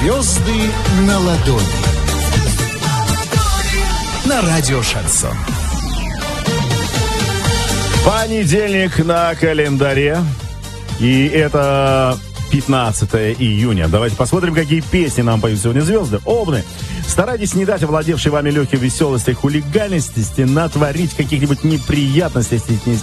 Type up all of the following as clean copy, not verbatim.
Звезды на ладони. На радио Шансон. Понедельник на календаре. И это 15 июня. Давайте посмотрим, какие песни нам поют сегодня звезды. Овны. Старайтесь не дать овладевшей вами легкой веселости, хулиганности, натворить каких-нибудь неприятностей.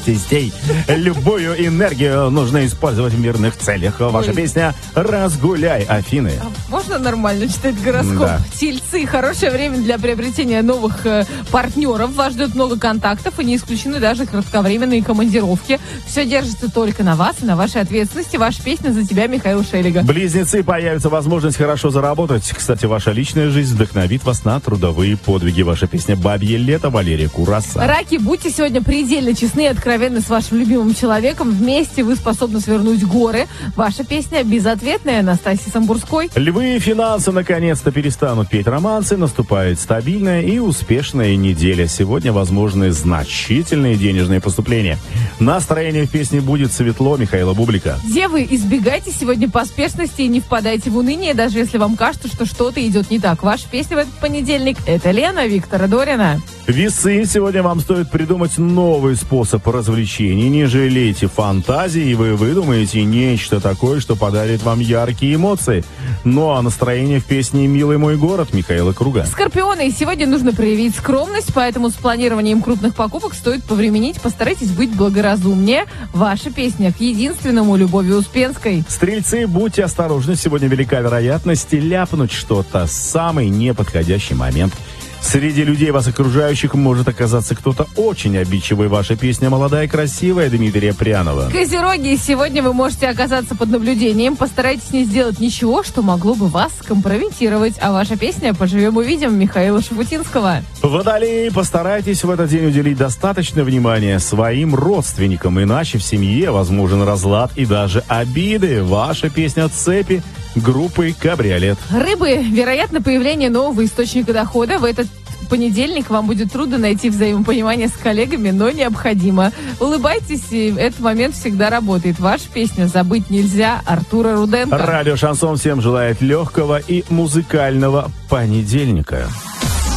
Любую энергию нужно использовать в мирных целях. Ваша песня «Разгуляй», Афины. Можно нормально читать гороскоп? Да. Тельцы. Хорошее время для приобретения новых партнеров. Вас ждет много контактов, и не исключены даже кратковременные командировки. Все держится только на вас и на вашей ответственности. Ваша песня «За тебя», Михаил Шелега. Близнецы, появится возможность хорошо заработать. Кстати, ваша личная жизнь вдохновит вас на трудовые подвиги. Ваша песня «Бабье лето», Валерия Кураса. Раки, будьте сегодня предельно честны и откровенны с вашим любимым человеком. Вместе вы способны свернуть горы. Ваша песня «Безответная», Настасьи Самбурской. Львы, финансы наконец-то перестанут петь романсы. Наступает стабильная и успешная неделя. Сегодня возможны значительные денежные поступления. Настроение в песне будет светло, Михаила Бублика. Девы, избегайте сегодня поспешности и не впадайте в уныние, даже если вам кажется, что что-то идет не так. Ваша песня в этот понедельник — это «Лена» Виктора Дорина. Весы, сегодня вам стоит придумать новый способ развлечений. Не жалейте фантазии, и вы выдумаете нечто такое, что подарит вам яркие эмоции. Ну а настроение в песне «Милый мой город» Михаила Круга. Скорпионы, сегодня нужно проявить скромность, поэтому с планированием крупных покупок стоит повременить. Постарайтесь быть благоразумнее. Ваша песня к единственному Любови Успенской. Стрельцы, будьте осторожны, сегодня велика вероятность ляпнуть что-то в самый неподходящий момент. Среди людей, вас окружающих, может оказаться кто-то очень обидчивый. Ваша песня «Молодая и красивая» Дмитрия Прянова. Козероги, сегодня вы можете оказаться под наблюдением. Постарайтесь не сделать ничего, что могло бы вас компрометировать. А ваша песня «Поживем-увидим» Михаила Шафутинского. Водолеи, постарайтесь в этот день уделить достаточно внимания своим родственникам, иначе в семье возможен разлад и даже обиды. Ваша песня «Цепи» группы «Кабриолет». Рыбы, вероятно, появление нового источника дохода. В этот понедельник вам будет трудно найти взаимопонимание с коллегами, но необходимо. Улыбайтесь, и этот момент всегда работает. Ваша песня «Забыть нельзя» Артура Руденко. Радио Шансон всем желает легкого и музыкального понедельника.